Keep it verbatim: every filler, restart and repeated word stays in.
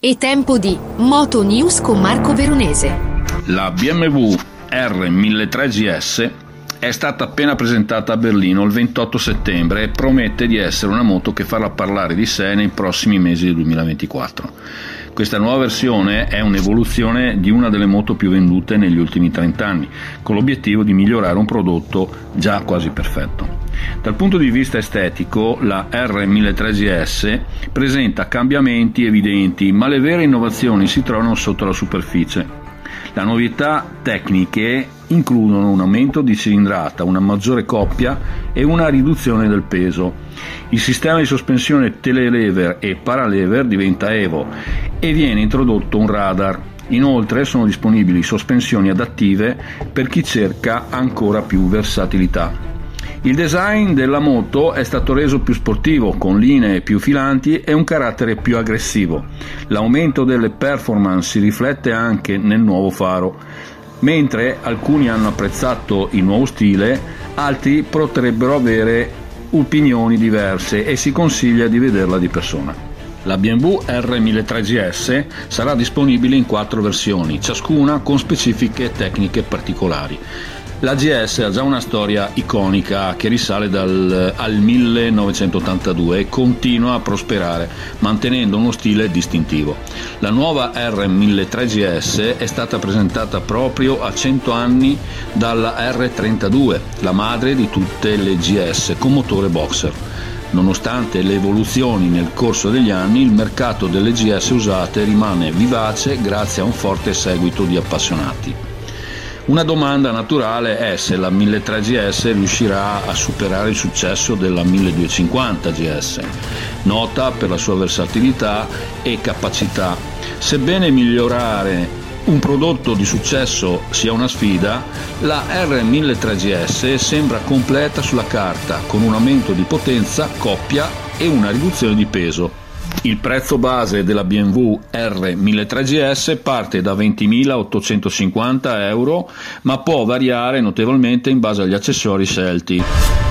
È tempo di Moto News con Marco Veronese. La B M W R milletrecento G S è stata appena presentata a Berlino il ventotto settembre e promette di essere una moto che farà parlare di sé nei prossimi mesi del duemilaventiquattro. Questa nuova versione è un'evoluzione di una delle moto più vendute negli ultimi trenta anni, con l'obiettivo di migliorare un prodotto già quasi perfetto. Dal punto di vista estetico, la R milletrecento G S presenta cambiamenti evidenti, ma le vere innovazioni si trovano sotto la superficie. Le novità tecniche includono un aumento di cilindrata, una maggiore coppia e una riduzione del peso. Il sistema di sospensione telelever e paralever diventa Evo e viene introdotto un radar. Inoltre sono disponibili sospensioni adattive per chi cerca ancora più versatilità. Il design della moto è stato reso più sportivo, con linee più filanti e un carattere più aggressivo. L'aumento delle performance si riflette anche nel nuovo faro. Mentre alcuni hanno apprezzato il nuovo stile, altri potrebbero avere opinioni diverse e si consiglia di vederla di persona. La B M W R milletrecento G S sarà disponibile in quattro versioni, ciascuna con specifiche tecniche particolari. La G S ha già una storia iconica che risale dal, al millenovecentottantadue e continua a prosperare, mantenendo uno stile distintivo. La nuova R milletrecento G S è stata presentata proprio a cento anni dalla R trentadue, la madre di tutte le G S, con motore boxer. Nonostante le evoluzioni nel corso degli anni, il mercato delle G S usate rimane vivace grazie a un forte seguito di appassionati. Una domanda naturale è se la milletrecento G S riuscirà a superare il successo della milleduecentocinquanta G S, nota per la sua versatilità e capacità. Sebbene migliorare un prodotto di successo sia una sfida, la R milletrecento G S sembra completa sulla carta, con un aumento di potenza, coppia e una riduzione di peso. Il prezzo base della B M W R milletrecento G S parte da ventimilaottocentocinquanta euro, ma può variare notevolmente in base agli accessori scelti.